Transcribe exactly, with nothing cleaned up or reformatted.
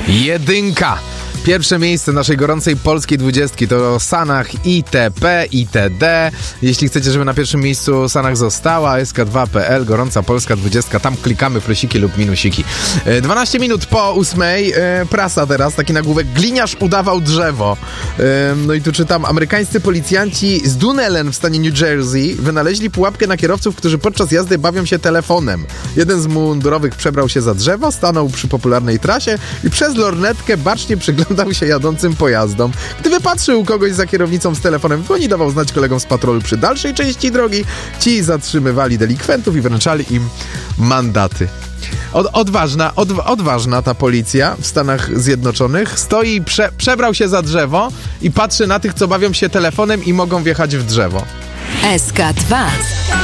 Jedynka. Pierwsze miejsce naszej gorącej polskiej dwudziestki to Sanach itp. itd. Jeśli chcecie, żeby na pierwszym miejscu Sanach została, es ka dwa kropka pe el, gorąca polska dwudziestka, tam klikamy plusiki lub minusiki. dwanaście minut po ósmej, prasa teraz, taki nagłówek: gliniarz udawał drzewo. No i tu czytam: amerykańscy policjanci z Dunellen w stanie New Jersey wynaleźli pułapkę na kierowców, którzy podczas jazdy bawią się telefonem. Jeden z mundurowych przebrał się za drzewo, stanął przy popularnej trasie i przez lornetkę bacznie przyglądał się jadącym pojazdom. Gdy wypatrzył kogoś za kierownicą z telefonem w dłoni, dawał znać kolegom z patrolu przy dalszej części drogi. Ci zatrzymywali delikwentów i wręczali im mandaty. Od, odważna, od, odważna ta policja w Stanach Zjednoczonych. Stoi, prze, przebrał się za drzewo i patrzy na tych, co bawią się telefonem i mogą wjechać w drzewo. es ka dwa.